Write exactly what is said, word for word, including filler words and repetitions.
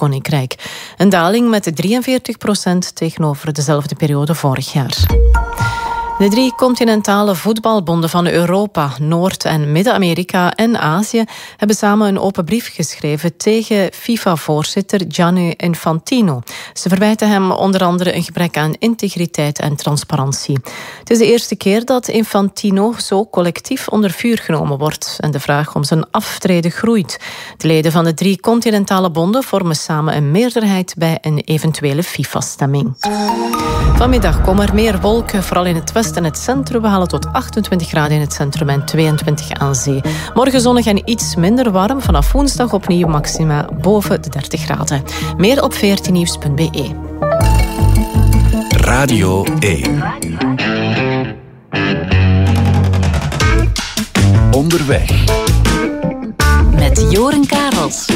Koninkrijk. Een daling met drieënveertig procent tegenover dezelfde periode vorig jaar. De drie continentale voetbalbonden van Europa, Noord- en Midden-Amerika en Azië hebben samen een open brief geschreven tegen FIFA-voorzitter Gianni Infantino. Ze verwijten hem onder andere een gebrek aan integriteit en transparantie. Het is de eerste keer dat Infantino zo collectief onder vuur genomen wordt en de vraag om zijn aftreden groeit. De leden van de drie continentale bonden vormen samen een meerderheid bij een eventuele FIFA-stemming. Vanmiddag komen er meer wolken, vooral in het westen en het centrum. We halen tot achtentwintig graden in het centrum en tweeëntwintig aan zee. Morgen zonnig en iets minder warm. Vanaf woensdag opnieuw maxima boven de dertig graden. Meer op veertien nieuws punt b e. Radio één. Onderweg. Met Joren Karels.